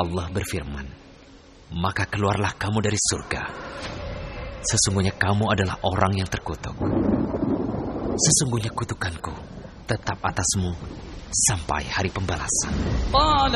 Allah berfirman, "Maka keluarlah kamu dari surga. Sesungguhnya kamu adalah orang yang terkutuk. Sesungguhnya kutukanku tetap atasmu sampai hari pembalasan."